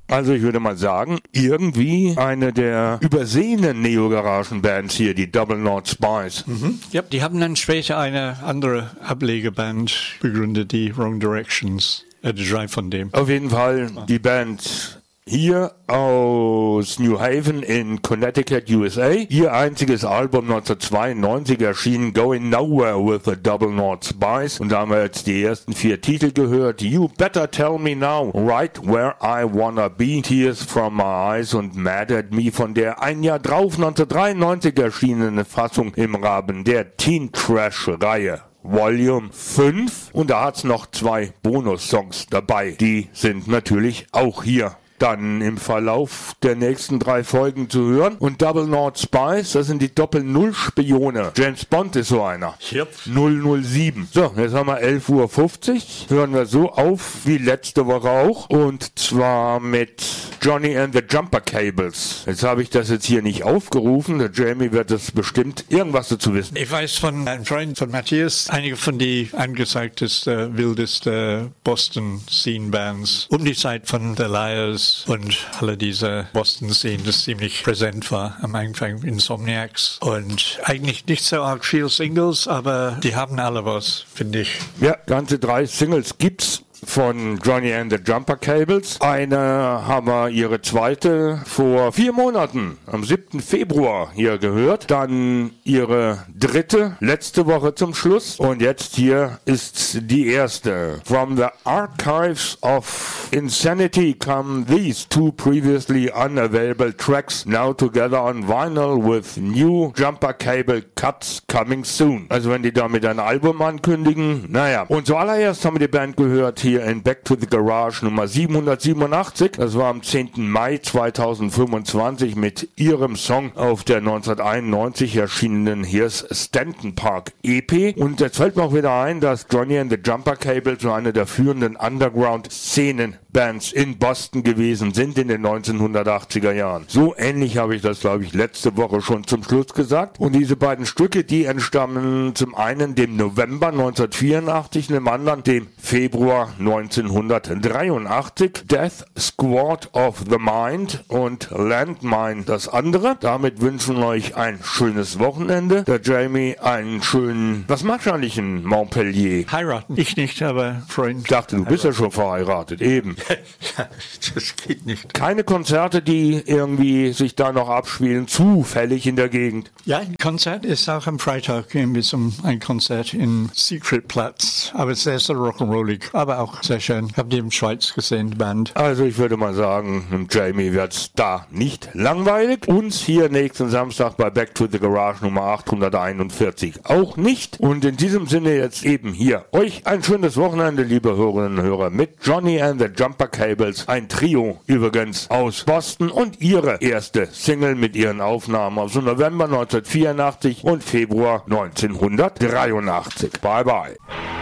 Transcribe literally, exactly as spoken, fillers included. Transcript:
Also ich würde mal sagen, irgendwie eine der übersehenen Neo-Garagen-Bands hier, die Double Knot Spice. Mhm. Ja, die haben dann später eine andere Ablegeband begründet, die Wrong Directions. Äh, drei von dem. Auf jeden Fall die Band hier aus New Haven in Connecticut, U S A. Ihr einziges Album neunzehnhundertzweiundneunzig erschien Going Nowhere with the Double Knot Spice. Und da haben wir jetzt die ersten vier Titel gehört. You Better Tell Me Now, Right Where I Wanna Be, Tears From My Eyes und Mad at Me von der ein Jahr drauf neunzehnhundertdreiundneunzig erschienenen Fassung im Rahmen der Teen Trash Reihe. Volume fünf. Und da hat's noch zwei Bonus-Songs dabei. Die sind natürlich auch hier dann im Verlauf der nächsten drei Folgen zu hören. Und Double Knot Spice, das sind die Doppel-Null-Spione. James Bond ist so einer. Yep. null null sieben. So, jetzt haben wir elf Uhr fünfzig. Hören wir so auf wie letzte Woche auch. Und zwar mit Johnny and the Jumper Cables. Jetzt habe ich das jetzt hier nicht aufgerufen. Der Jamie wird es bestimmt irgendwas dazu wissen. Ich weiß von einem Freund von Matthias, einige von die angezeigtesten, wildesten Boston-Scene-Bands um die Zeit von The Liars und alle diese Boston-Szenen, das ziemlich präsent war am Anfang, Insomniacs. Und eigentlich nicht so arg viel Singles, aber die haben alle was, finde ich. Ja, ganze drei Singles gibt's von Johnny and the Jumper Cables. Eine haben wir, ihre zweite, vor vier Monaten, am siebten Februar hier gehört. Dann ihre dritte, letzte Woche zum Schluss. Und jetzt hier ist die erste. From the archives of insanity come these two previously unavailable tracks, now together on vinyl with new Jumper Cable cuts coming soon. Also wenn die damit ein Album ankündigen, naja. Und zuallererst haben wir die Band gehört hier in Back to the Garage Nummer siebenhundertsiebenundachtzig. Das war am zehnten Mai zweitausendfünfundzwanzig mit ihrem Song auf der neunzehnhunderteinundneunzig erschienenen Here's Stanton Park E P. Und jetzt fällt mir auch wieder ein, dass Johnny and the Jumper Cables so eine der führenden Underground-Szenen-Bands in Boston gewesen sind in den neunzehnhundertachtziger Jahren. So ähnlich habe ich das, glaube ich, letzte Woche schon zum Schluss gesagt. Und diese beiden Stücke, die entstammen zum einen dem November neunzehnhundertvierundachtzig, dem anderen dem Februar neunzehnhundertdreiundachtzig. Death Squad of the Mind und Landmine das andere. Damit wünschen wir euch ein schönes Wochenende. Der Jamie einen schönen, was machst du eigentlich in Montpellier? Heiraten. Ich nicht, aber Freund. Ich dachte, du bist ja schon verheiratet, eben. Das geht nicht. Keine Konzerte, die irgendwie sich da noch abspielen, zufällig in der Gegend. Ja, ein Konzert ist auch am Freitag, irgendwie so ein Konzert in Secret Platz. Aber es ist sehr so rock'n'rollig, aber auch sehr schön. Ich habe die in Schweiz gesehen, die Band. Also ich würde mal sagen, dem Jamie wird's da nicht langweilig. Uns hier nächsten Samstag bei Back to the Garage Nummer achthunderteinundvierzig auch nicht. Und in diesem Sinne jetzt eben hier euch ein schönes Wochenende, liebe Hörerinnen und Hörer, mit Johnny and the Jumper Cables. Ein Trio übrigens aus Boston und ihre erste Single mit ihren Aufnahmen aus November neunzehnhundertvierundachtzig und Februar neunzehnhundertdreiundachtzig. Bye bye.